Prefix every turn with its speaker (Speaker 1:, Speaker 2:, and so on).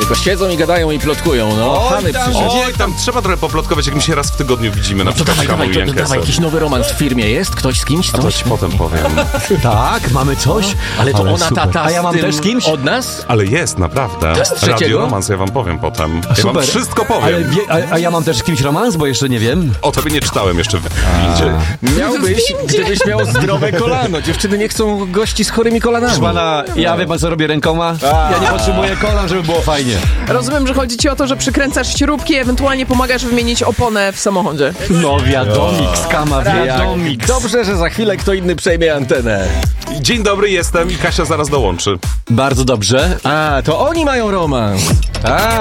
Speaker 1: Tylko siedzą i gadają i plotkują, no. Hany przyszedł.
Speaker 2: Oj, tam trzeba trochę poplotkować, jak mi się raz w tygodniu widzimy, na przykład
Speaker 1: Dawaj, jakiś nowy romans w firmie jest? Ktoś z kimś?
Speaker 2: To ci potem powiem.
Speaker 3: Tak, mamy coś.
Speaker 1: Ale to ona,
Speaker 3: super.
Speaker 1: ta
Speaker 3: A ja
Speaker 1: z
Speaker 3: mam
Speaker 1: tym
Speaker 3: też z kimś?
Speaker 1: od nas?
Speaker 2: Ale jest, naprawdę.
Speaker 1: z trzeciego?
Speaker 2: Radio romans, ja wam powiem potem. Ja wam wszystko powiem.
Speaker 3: A ja mam też z kimś romans, bo jeszcze nie wiem.
Speaker 2: O tobie nie czytałem jeszcze w windzie.
Speaker 1: Miałbyś, gdybyś miał zdrowe kolano. Dziewczyny nie chcą gości z chorymi kolanami.
Speaker 3: Proszę pana, ja wie pan co robię rękoma? Ja nie potrzebuję kolan, żeby było fajnie.
Speaker 4: Rozumiem, że chodzi ci o to, że przykręcasz śrubki, ewentualnie pomagasz wymienić oponę w samochodzie.
Speaker 3: No wiadomik, skama, wiadomik.
Speaker 1: Dobrze, że za chwilę kto inny przejmie antenę.
Speaker 2: Dzień dobry, jestem i Kasia zaraz dołączy.
Speaker 3: Bardzo dobrze.
Speaker 1: A, to oni mają romans.